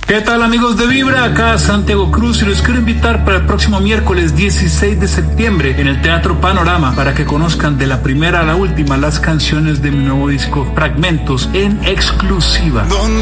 ¿Qué tal, amigos de Vibra? Acá Santiago Cruz y los quiero invitar para el próximo miércoles 16 de septiembre en el Teatro Panorama para que conozcan de la primera a la última las canciones de mi nuevo disco Fragmentos en exclusiva.